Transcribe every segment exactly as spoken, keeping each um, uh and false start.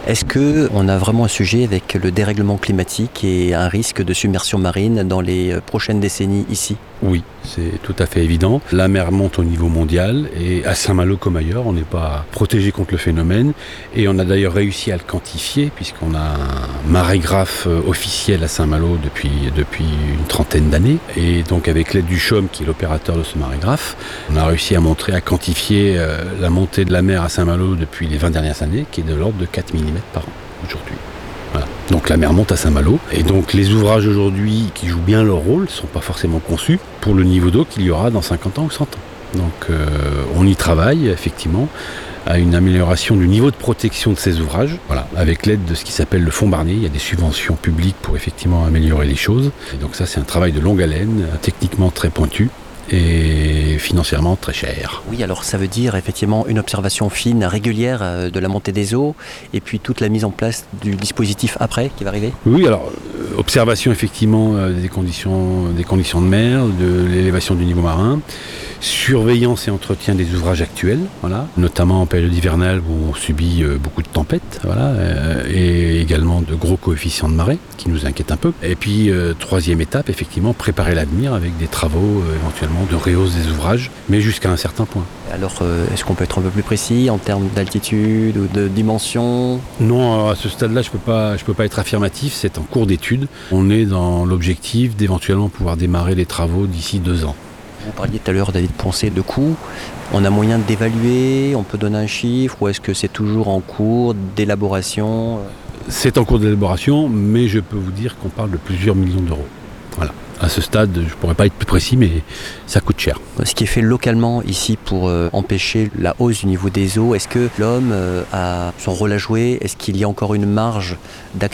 Est-ce qu'on a vraiment un sujet avec le dérèglement climatique et un risque de submersion marine dans les prochaines décennies ici ? Oui, c'est tout à fait évident. La mer monte au niveau mondial et à Saint-Malo comme ailleurs, on n'est pas protégé contre le phénomène. Et on a d'ailleurs réussi à le quantifier puisqu'on a un marégraphe officiel à Saint-Malo depuis, depuis une trentaine d'années. Et donc avec l'aide du C H O M, qui est l'opérateur de ce marégraphe, on a réussi à montrer, à quantifier euh, la montée de la mer à Saint-Malo depuis les vingt dernières années, qui est de l'ordre de quatre millimètres par an aujourd'hui. Voilà. Donc la mer monte à Saint-Malo et donc les ouvrages aujourd'hui qui jouent bien leur rôle ne sont pas forcément conçus pour le niveau d'eau qu'il y aura dans cinquante ans ou cent ans. Donc euh, on y travaille effectivement à une amélioration du niveau de protection de ces ouvrages, voilà, avec l'aide de ce qui s'appelle le fonds Barnier. Il y a des subventions publiques pour effectivement améliorer les choses. Et donc ça c'est un travail de longue haleine, techniquement très pointu et financièrement très cher. Oui, alors ça veut dire effectivement une observation fine, régulière de la montée des eaux et puis toute la mise en place du dispositif après qui va arriver ? Oui, alors euh, observation effectivement euh, des, conditions, des conditions de mer, de l'élévation du niveau marin, surveillance et entretien des ouvrages actuels, voilà, notamment en période hivernale où on subit euh, beaucoup de tempêtes, voilà, euh, et également de gros coefficients de marée qui nous inquiètent un peu. Et puis euh, troisième étape, effectivement, préparer l'avenir avec des travaux euh, éventuellement de rehausse des ouvrages, mais jusqu'à un certain point. Alors, euh, est-ce qu'on peut être un peu plus précis en termes d'altitude ou de dimension ? Non, à ce stade-là, je peux pas, je peux pas être affirmatif, c'est en cours d'étude. On est dans l'objectif d'éventuellement pouvoir démarrer les travaux d'ici deux ans. Vous parliez tout à l'heure, David Poncet, de coûts. On a moyen d'évaluer, on peut donner un chiffre, ou est-ce que c'est toujours en cours d'élaboration ? C'est en cours d'élaboration, mais je peux vous dire qu'on parle de plusieurs millions d'euros. Voilà. À ce stade, je ne pourrais pas être plus précis, mais ça coûte cher. Ce qui est fait localement ici pour euh, empêcher la hausse du niveau des eaux, est-ce que l'homme euh, a son rôle à jouer ? Est-ce qu'il y a encore une marge d'action ?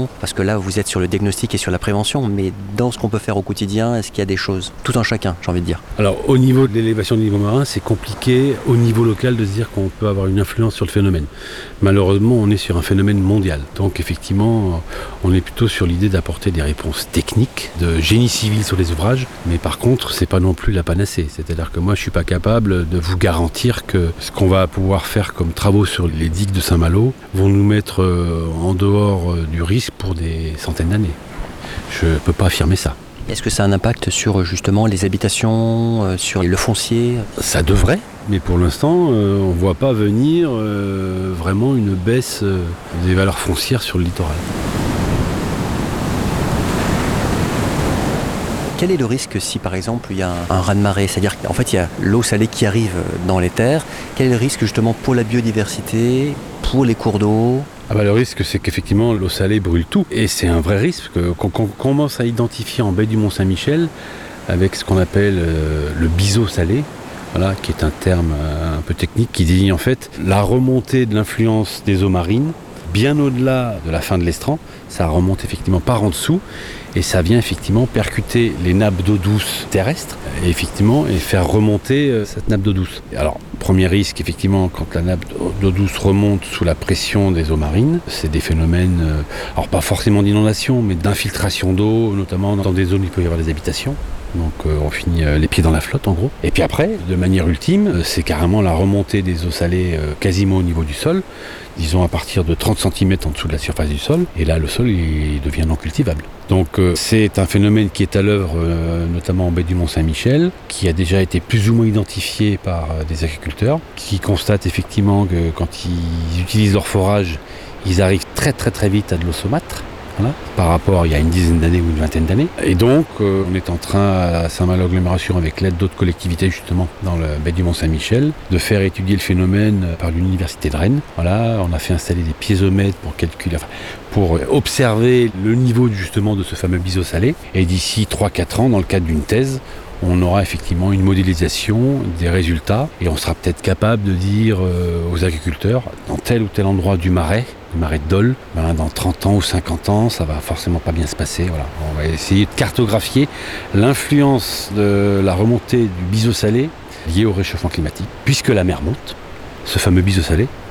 Parce que là, vous êtes sur le diagnostic et sur la prévention, mais dans ce qu'on peut faire au quotidien, est-ce qu'il y a des choses ? Tout un chacun, j'ai envie de dire. Alors, au niveau de l'élévation du niveau marin, c'est compliqué au niveau local de se dire qu'on peut avoir une influence sur le phénomène. Malheureusement, on est sur un phénomène mondial. Donc, effectivement, on est plutôt sur l'idée d'apporter des réponses techniques, de génie civil sur les ouvrages, mais par contre, c'est pas non plus la panacée. C'est-à-dire que moi, je suis pas capable de vous garantir que ce qu'on va pouvoir faire comme travaux sur les digues de Saint-Malo vont nous mettre en dehors du risque pour des centaines d'années. Je peux pas affirmer ça. Est-ce que ça a un impact sur justement les habitations, sur le foncier ? Ça devrait, mais pour l'instant, euh, on ne voit pas venir euh, vraiment une baisse euh, des valeurs foncières sur le littoral. Quel est le risque si par exemple il y a un, un raz-de-marée ? C'est-à-dire qu'en fait il y a l'eau salée qui arrive dans les terres. Quel est le risque justement pour la biodiversité, pour les cours d'eau ? Ah bah le risque, c'est qu'effectivement l'eau salée brûle tout. Et c'est un vrai risque qu'on, qu'on commence à identifier en baie du Mont-Saint-Michel avec ce qu'on appelle euh, le biseau salé. Voilà, qui est un terme euh, un peu technique qui désigne en fait la remontée de l'influence des eaux marines bien au-delà de la fin de l'estran. Ça remonte effectivement par en dessous et ça vient effectivement percuter les nappes d'eau douce terrestres et effectivement et faire remonter euh, cette nappe d'eau douce. Alors, premier risque effectivement quand la nappe d'eau douce remonte sous la pression des eaux marines, c'est des phénomènes, euh, alors pas forcément d'inondation, mais d'infiltration d'eau, notamment dans des zones où il peut y avoir des habitations. Donc euh, on finit euh, les pieds dans la flotte en gros. Et puis après, de manière ultime, euh, c'est carrément la remontée des eaux salées euh, quasiment au niveau du sol, disons à partir de trente centimètres en dessous de la surface du sol, et là le sol il devient non cultivable. Donc euh, c'est un phénomène qui est à l'œuvre euh, notamment en baie du Mont-Saint-Michel, qui a déjà été plus ou moins identifié par euh, des agriculteurs, qui constatent effectivement que quand ils utilisent leur forage, ils arrivent très très très vite à de l'eau saumâtre. Voilà, par rapport à il y a une dizaine d'années ou une vingtaine d'années. Et donc, euh, on est en train, à Saint-Malo Agglomération, avec l'aide d'autres collectivités, justement, dans le baie du Mont-Saint-Michel, de faire étudier le phénomène par l'Université de Rennes. Voilà, on a fait installer des piézomètres pour calculer, enfin, pour observer le niveau, justement, de ce fameux biseau salé. Et d'ici trois à quatre ans, dans le cadre d'une thèse, on aura effectivement une modélisation des résultats et on sera peut-être capable de dire euh, aux agriculteurs, dans tel ou tel endroit du marais, le marais de Dole, ben, dans trente ans ou cinquante ans, ça va forcément pas bien se passer. Voilà. On va essayer de cartographier l'influence de la remontée du biseau salé liée au réchauffement climatique. Puisque la mer monte, ce fameux biseau salé,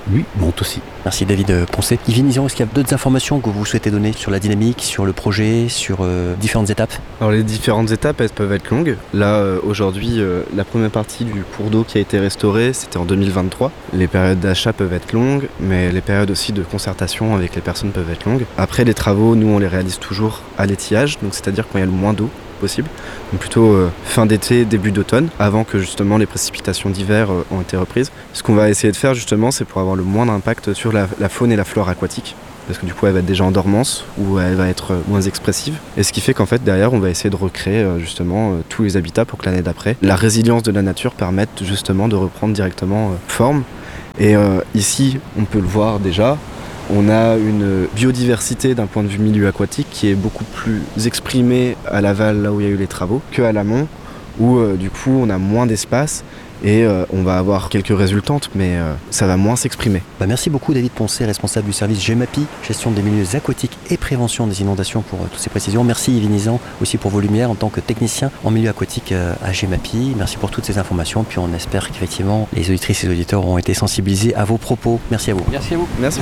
oui, monte aussi. Merci David Poncet. Yves Nizan, est-ce qu'il y a d'autres informations que vous souhaitez donner sur la dynamique, sur le projet, sur euh, différentes étapes? Alors les différentes étapes, elles peuvent être longues. Là, euh, aujourd'hui, euh, la première partie du cours d'eau qui a été restaurée, c'était en deux mille vingt-trois. Les périodes d'achat peuvent être longues, mais les périodes aussi de concertation avec les personnes peuvent être longues. Après, les travaux, nous, on les réalise toujours à l'étillage, donc c'est-à-dire quand il y a le moins d'eau possible, donc plutôt euh, fin d'été, début d'automne, avant que justement les précipitations d'hiver euh, ont été reprises. Ce qu'on va essayer de faire justement, c'est pour avoir le moins d'impact sur la, la faune et la flore aquatique, parce que du coup elle va être déjà en dormance ou elle va être euh, moins expressive, et ce qui fait qu'en fait derrière on va essayer de recréer euh, justement euh, tous les habitats pour que l'année d'après, la résilience de la nature permette justement de reprendre directement euh, forme. Et euh, ici, on peut le voir déjà, on a une biodiversité d'un point de vue milieu aquatique qui est beaucoup plus exprimée à l'aval, là où il y a eu les travaux, qu'à l'amont, où euh, du coup on a moins d'espace et euh, on va avoir quelques résultantes, mais euh, ça va moins s'exprimer. Bah merci beaucoup David Poncet, responsable du service GEMAPI, gestion des milieux aquatiques et prévention des inondations, pour euh, toutes ces précisions. Merci Yves Nizan aussi pour vos lumières en tant que technicien en milieu aquatique euh, à GEMAPI. Merci pour toutes ces informations, puis on espère qu'effectivement les auditrices et les auditeurs auront été sensibilisés à vos propos. Merci à vous. Merci à vous. Merci.